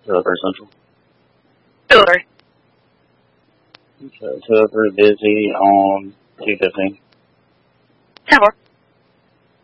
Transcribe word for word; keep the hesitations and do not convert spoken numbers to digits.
two oh three Central. two oh three. Okay, two oh three busy on two fifteen. ten four.